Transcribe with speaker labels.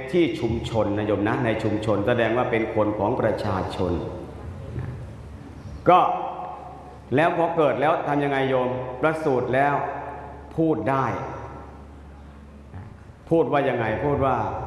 Speaker 1: ที่ชุมชนนะโยมนะในชุมชนแสดงว่าเป็นคนของประชาชนก็แล้วพอเกิดแล้วทำยังไงโยมประสูติแล้วพูดได้พูดว่ายังไงพูดว่า